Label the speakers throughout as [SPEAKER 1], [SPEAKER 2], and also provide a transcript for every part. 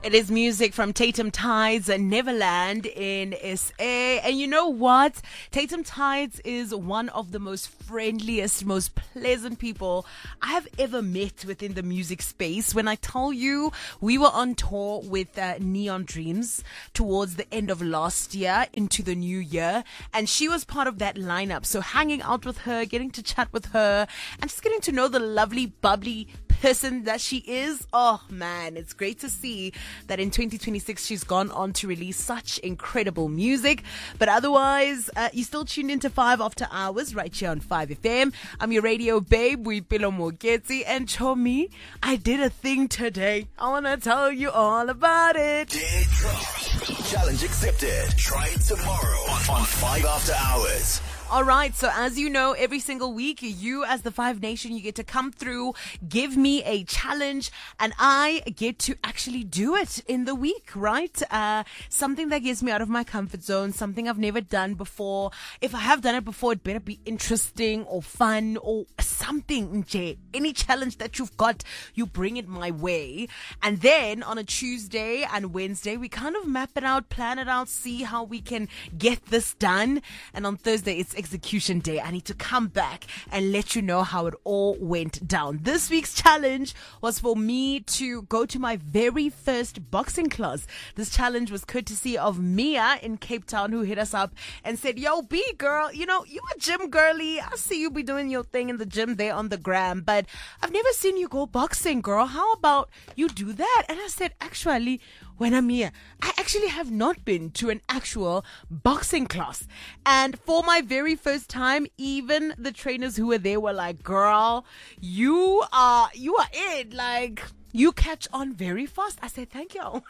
[SPEAKER 1] It is music from Tatum Tides and Neverland in SA. And you know what? Tatum Tides is one of the most friendliest, most pleasant people I have ever met within the music space. When I tell you, we were on tour with Neon Dreams towards the end of last year into the new year. And she was part of that lineup. So hanging out with her, getting to chat with her, and just getting to know the lovely, bubbly person that she is. Oh man, it's great to see that in 2026 she's gone on to release such incredible music. But otherwise, you still tuned into 5 After Hours right here on 5FM. I'm your radio babe, Boipelo Moketsi, and Chomi, I did a thing today. I want to tell you all about it.
[SPEAKER 2] Dead Drop. Challenge accepted. Try it tomorrow on 5 After Hours.
[SPEAKER 1] All right, so as you know, every single week, you as the Five Nation, you get to come through, give me a challenge, and I get to actually do it in the week, right? Something that gets me out of my comfort zone, something I've never done before. If I have done it before, it better be interesting or fun or something, Jay. Any challenge that you've got, you bring it my way. And then on a Tuesday and Wednesday, we kind of map it out, plan it out, see how we can get this done. And on Thursday, it's execution day. I need to come back and let you know how it all went down. This week's challenge was for me to go to my very first boxing class. This challenge was courtesy of Mia in Cape Town, who hit us up and said, yo, B girl, you know, you a gym girly. I see you be doing your thing in the gym there on the gram, but I've never seen you go boxing, girl. How about you do that? And I said, actually, when I'm here, I actually have not been to an actual boxing class. And for my very first time, even the trainers who were there were like, girl, you are it. Like, you catch on very fast. I said, thank you.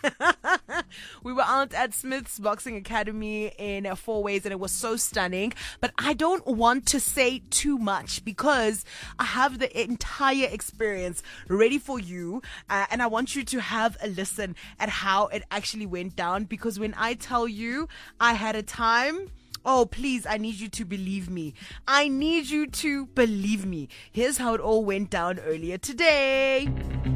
[SPEAKER 1] We were out at Smith's Boxing Academy in Four Ways, and it was so stunning. But I don't want to say too much because I have the entire experience ready for you. And I want you to have a listen at how it actually went down. Because when I tell you I had a time, oh, please, I need you to believe me. I need you to believe me. Here's how it all went down earlier today.